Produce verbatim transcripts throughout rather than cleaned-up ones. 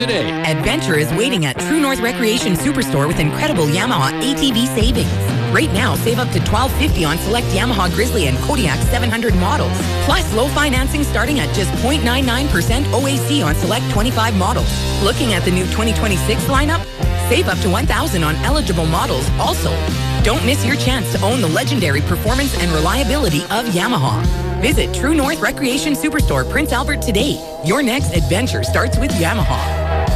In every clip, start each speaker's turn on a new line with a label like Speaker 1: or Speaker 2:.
Speaker 1: Today.
Speaker 2: Adventure is waiting at True North Recreation Superstore with incredible Yamaha A T V savings. Right now, save up to twelve fifty on select Yamaha Grizzly and Kodiak seven hundred models. Plus, low financing starting at just zero point nine nine percent O A C on select twenty-five models. Looking at the new twenty twenty-six lineup? Save up to one thousand dollars on eligible models also. Don't miss your chance to own the legendary performance and reliability of Yamaha. Visit True North Recreation Superstore, Prince Albert today. Your next adventure starts with Yamaha.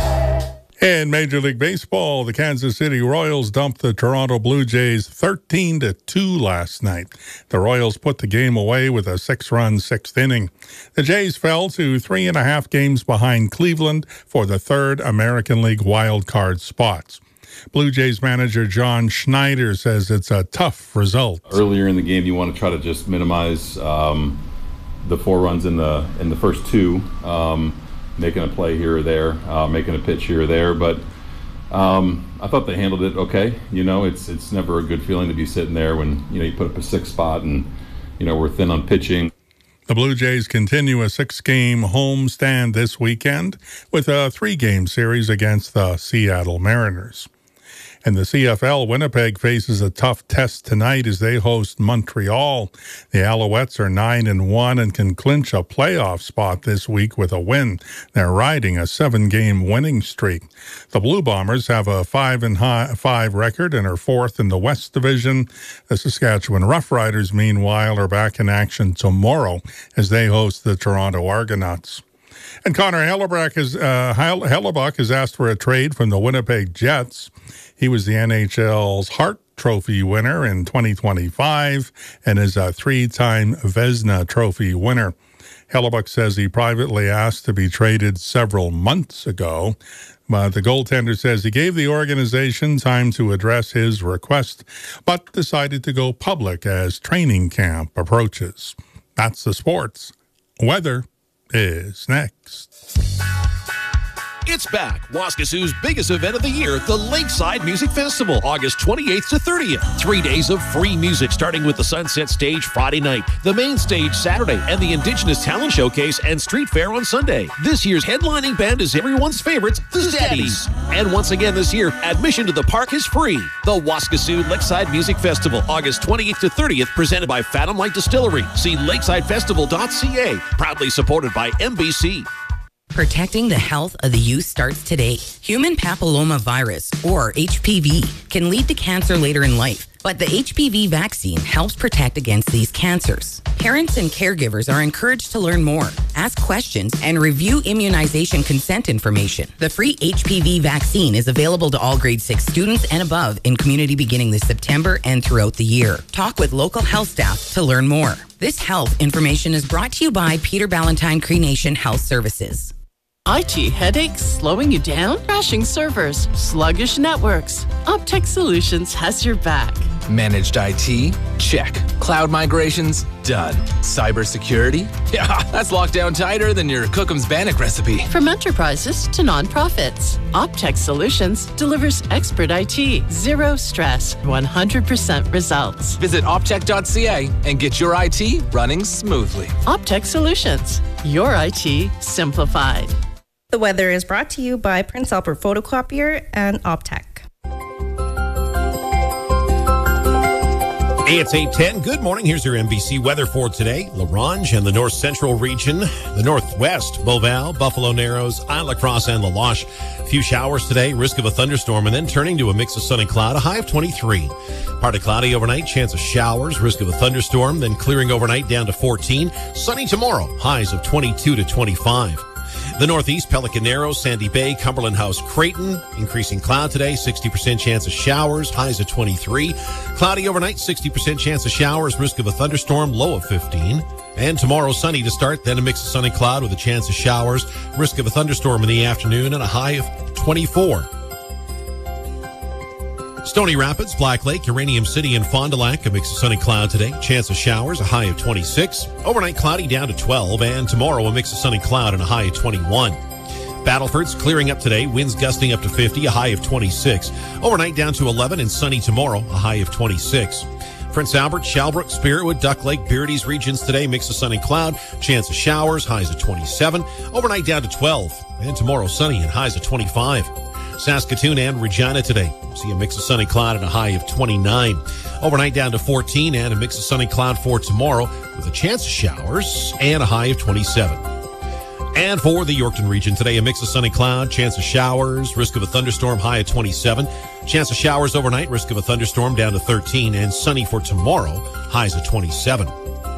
Speaker 3: In Major League Baseball, the Kansas City Royals dumped the Toronto Blue Jays thirteen to two last night. The Royals put the game away with a six-run sixth inning. The Jays fell to three and a half games behind Cleveland for the third American League wildcard spots. Blue Jays manager John Schneider says it's a tough result.
Speaker 4: Earlier in the game, you want to try to just minimize um, the four runs in the in the first two. Um, making a play here or there, uh, making a pitch here or there, but um, I thought they handled it okay. You know, it's it's never a good feeling to be sitting there when, you know, you put up a sixth spot and, you know, we're thin on pitching.
Speaker 3: The Blue Jays continue a six-game home stand this weekend with a three-game series against the Seattle Mariners. In the C F L, Winnipeg faces a tough test tonight as they host Montreal. The Alouettes are nine and one and can clinch a playoff spot this week with a win. They're riding a seven-game winning streak. The Blue Bombers have a five and five record and are fourth in the West Division. The Saskatchewan Roughriders, meanwhile, are back in action tomorrow as they host the Toronto Argonauts. And Connor Hellebuyck is, uh, Hellebuyck has asked for a trade from the Winnipeg Jets. He was the N H L's Hart Trophy winner in twenty twenty-five and is a three-time Vezina Trophy winner. Hellebuyck says he privately asked to be traded several months ago. But the goaltender says he gave the organization time to address his request, but decided to go public as training camp approaches. That's the sports. Weather is next.
Speaker 1: It's back. Waskasoo's biggest event of the year, the Lakeside Music Festival, August twenty-eighth to thirtieth. Three days of free music, starting with the Sunset Stage Friday night, the main stage Saturday, and the Indigenous Talent Showcase and Street Fair on Sunday. This year's headlining band is everyone's favorites, the Steadies. And once again this year, admission to the park is free. The Waskasoo Lakeside Music Festival, August twenty-eighth to thirtieth, presented by Fathom Light Distillery. See lakeside festival dot c a. Proudly supported by M B C.
Speaker 2: Protecting the health of the youth starts today. Human papillomavirus, or H P V, can lead to cancer later in life, but the H P V vaccine helps protect against these cancers. Parents and caregivers are encouraged to learn more, ask questions, and review immunization consent information. The free H P V vaccine is available to all grade six students and above in community beginning this September and throughout the year. Talk with local health staff to learn more. This health information is brought to you by Peter Ballantyne Cree Nation Health Services.
Speaker 5: I T headaches slowing you down? Crashing servers, sluggish networks. Optech Solutions has your back.
Speaker 6: Managed I T? Check. Cloud migrations? Done. Cybersecurity? Yeah, that's locked down tighter than your Cookham's Bannock recipe.
Speaker 5: From enterprises to nonprofits, Optech Solutions delivers expert I T, zero stress, one hundred percent results.
Speaker 6: Visit optech dot c a and get your I T running smoothly.
Speaker 5: Optech Solutions, your I T simplified.
Speaker 7: The weather is brought to you by Prince Albert Photocopier and Optech.
Speaker 8: Hey, it's eight ten. Good morning. Here's your N B C weather for today. La Ronge and the north central region, the northwest, Beauval, Buffalo Narrows, Isle La Crosse, and La Loche. A few showers today, risk of a thunderstorm, and then turning to a mix of sun and cloud, a high of twenty-three. Partly cloudy overnight, chance of showers, risk of a thunderstorm, then clearing overnight down to fourteen. Sunny tomorrow, highs of twenty-two to twenty-five. The northeast, Pelican Narrows, Sandy Bay, Cumberland House, Creighton. Increasing cloud today, sixty percent chance of showers, highs of twenty-three. Cloudy overnight, sixty percent chance of showers, risk of a thunderstorm, low of fifteen. And tomorrow, sunny to start, then a mix of sun and cloud with a chance of showers, risk of a thunderstorm in the afternoon, and a high of twenty-four. Stony Rapids, Black Lake, Uranium City, and Fond du Lac, a mix of sun and cloud today. Chance of showers, a high of twenty-six. Overnight cloudy down to twelve. And tomorrow, a mix of sun and cloud and a high of twenty-one. Battleford's clearing up today. Winds gusting up to fifty, a high of twenty-six. Overnight down to eleven and sunny tomorrow, a high of twenty-six. Prince Albert, Shalbrook, Spiritwood, Duck Lake, Beardy's regions today. Mix of sun and cloud. Chance of showers. Highs of twenty-seven. Overnight down to twelve. And tomorrow sunny and highs of twenty-five. Saskatoon and Regina today. See a mix of sun and cloud and a high of twenty-nine. Overnight down to fourteen and a mix of sun and cloud for tomorrow with a chance of showers and a high of twenty-seven. And for the Yorkton region today, a mix of sun and cloud, chance of showers, risk of a thunderstorm, high of twenty-seven. Chance of showers overnight, risk of a thunderstorm down to thirteen, and sunny for tomorrow, highs of twenty-seven.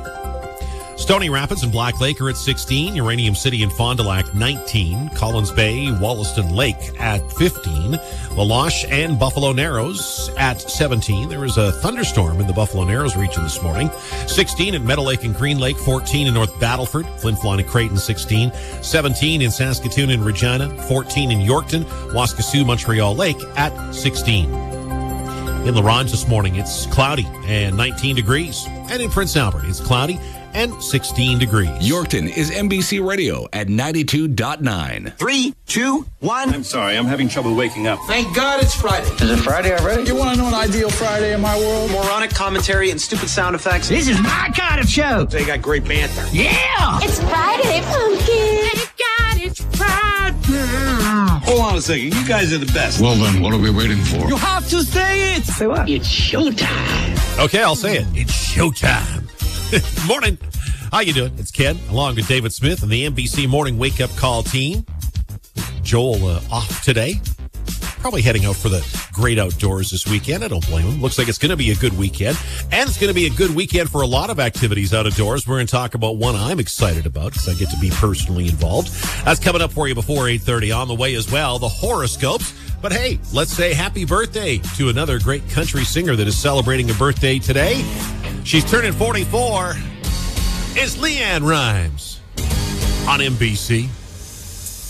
Speaker 8: Stony Rapids and Black Lake are at sixteen, Uranium City and Fond du Lac nineteen, Collins Bay, Wollaston Lake at fifteen, La Loche and Buffalo Narrows at seventeen. There was a thunderstorm in the Buffalo Narrows region this morning. sixteen at Meadow Lake and Green Lake, fourteen in North Battleford, Flin Flon and Creighton sixteen, seventeen in Saskatoon and Regina, fourteen in Yorkton, Waskesiu, Montreal Lake at sixteen. In La Ronge this morning, it's cloudy and nineteen degrees. And in Prince Albert, it's cloudy and sixteen degrees.
Speaker 9: Yorkton is N B C Radio at ninety-two point nine.
Speaker 10: Three, two, one.
Speaker 11: I'm sorry, I'm having trouble waking up.
Speaker 10: Thank God it's Friday.
Speaker 12: Is it Friday already?
Speaker 11: You want to know an ideal Friday in my world?
Speaker 10: Moronic commentary and stupid sound effects.
Speaker 12: This is my kind of show.
Speaker 11: They got great banter.
Speaker 12: Yeah!
Speaker 13: It's Friday, pumpkin.
Speaker 12: Thank God it's Friday.
Speaker 11: Hold on a second, you guys are the best.
Speaker 14: Well then, what are we waiting for?
Speaker 12: You have to say it.
Speaker 10: Say what?
Speaker 12: It's showtime.
Speaker 8: Okay, I'll say it. It's showtime. Morning. How you doing? It's Ken, along with David Smith and the N B C Morning Wake Up Call team. Joel uh, off today. Probably heading out for the great outdoors this weekend. I don't blame him. Looks like it's going to be a good weekend. And it's going to be a good weekend for a lot of activities out of doors. We're going to talk about one I'm excited about because I get to be personally involved. That's coming up for you before eight thirty. On the way as well, the horoscopes. But hey, let's say happy birthday to another great country singer that is celebrating a birthday today. She's turning forty-four. It's Leanne Rimes on N B C.